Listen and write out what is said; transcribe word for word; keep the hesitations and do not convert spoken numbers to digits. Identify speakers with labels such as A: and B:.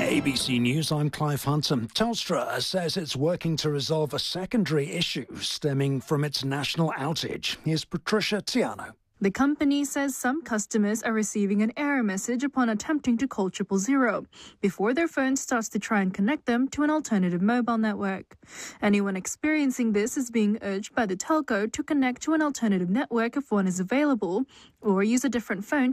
A: A B C News, I'm Clive Hunter. Telstra says it's working to resolve a secondary issue stemming from its national outage. Here's Patricia Tiano.
B: The company says some customers are receiving an error message upon attempting to call triple zero before their phone starts to try and connect them to an alternative mobile network. Anyone experiencing this is being urged by the telco to connect to an alternative network if one is available, or use a different phone